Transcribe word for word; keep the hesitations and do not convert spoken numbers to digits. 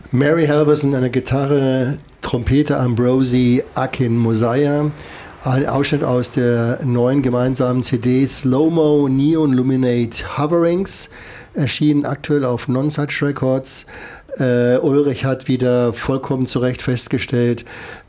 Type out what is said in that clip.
Mary Halverson an der Gitarre, Trompete Ambrosi Akin Mosiah. Ein Ausschnitt aus der neuen gemeinsamen C D Slow-Mo Neon Luminate Hoverings, erschienen aktuell auf Non-Such Records. Äh, Ulrich hat wieder vollkommen zu Recht festgestellt,